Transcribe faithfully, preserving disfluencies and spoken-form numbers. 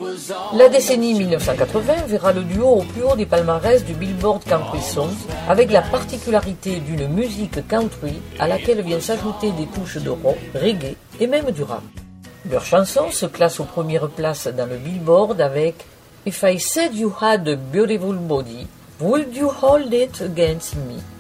La décennie mille neuf cent quatre-vingts verra le duo au plus haut des palmarès du Billboard Country Songs, avec la particularité d'une musique country à laquelle viennent s'ajouter des touches de rock, reggae et même du rap. Leur chanson se classe aux premières places dans le Billboard avec If I Said You Had a Beautiful Body, Would You Hold It Against Me?